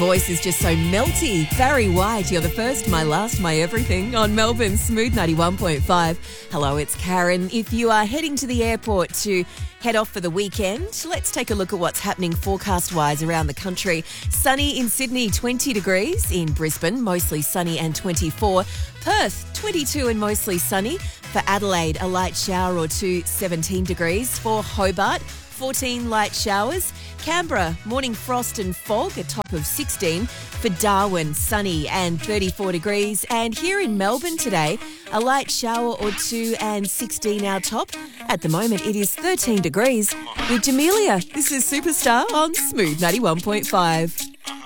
voice is just so melty. Barry White, you're the first, my last, my everything on Melbourne's Smooth 91.5. Hello, it's Karen. If you are heading to the airport to head off for the weekend, let's take a look at what's happening forecast-wise around the country. Sunny in Sydney, 20 degrees. In Brisbane, mostly sunny and 24. Perth, 22 and mostly sunny. For Adelaide, a light shower or two, 17 degrees. For Hobart, 14 light showers. Canberra, morning frost and fog, a top of 16. For Darwin, sunny and 34 degrees. And here in Melbourne today, a light shower or two and 16 our top. At the moment, it is 13 degrees. With Jamelia, this is Superstar on Smooth 91.5.